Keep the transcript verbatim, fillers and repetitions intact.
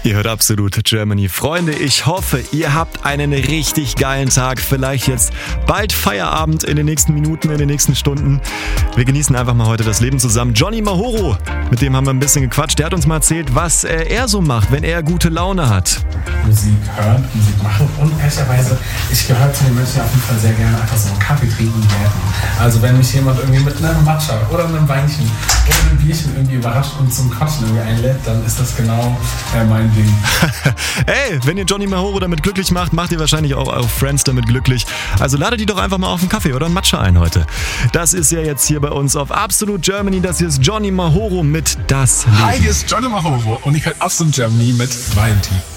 Ihr hört Absolut Germany. Freunde, ich hoffe, ihr habt einen richtig geilen Tag. Vielleicht jetzt bald Feierabend in den nächsten Minuten, in den nächsten Stunden. Wir genießen einfach mal heute das Leben zusammen. Johnny Mahoro, mit dem haben wir ein bisschen gequatscht. Der hat uns mal erzählt, was er so macht, wenn er gute Laune hat. Musik hören, Musik machen und ehrlicherweise, ich gehöre zu den Menschen, die auf jeden Fall sehr gerne einfach so einen Kaffee trinken werden. Also wenn mich jemand irgendwie mit einem Matcha oder einem Weinchen oder einem Bierchen irgendwie überrascht und zum Quatschen irgendwie einlädt, dann ist das genau äh, mein Ding. Ey, wenn ihr Johnny Mahoro damit glücklich macht, macht ihr wahrscheinlich auch eure Friends damit glücklich. Also ladet die doch einfach mal auf einen Kaffee oder einen Matcha ein heute. Das ist ja jetzt hier bei uns auf Absolut Germany. Das hier ist Johnny Mahoro mit Das Leben. Hi, hier ist Johnny Mahoro und ich höre Absolut Germany mit Valentin.